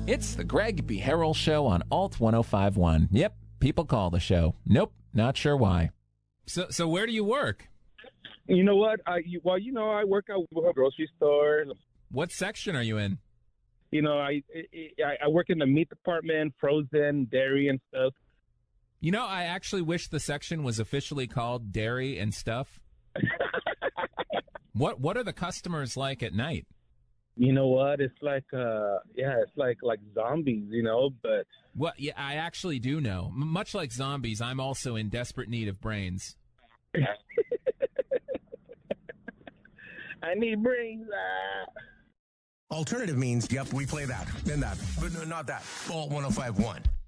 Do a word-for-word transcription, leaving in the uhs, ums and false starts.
It's the Greg B. Harrell Show on Alt ten fifty-one. Yep, people call the show. Nope, not sure why. So, so where do you work? You know what? I you, well, you know, I work at a grocery store. What section are you in? You know, I, I I work in the meat department, frozen, dairy, and stuff. You know, I actually wish the section was officially called Dairy and Stuff. What What are the customers like at night? You know what? It's like, uh, yeah, it's like like zombies, you know. But well, yeah, I actually do know. M- much like zombies, I'm also in desperate need of brains. I need brains. Ah. Alternative means, yep, we play that, then that, but no, not that. Alt ten fifty-one.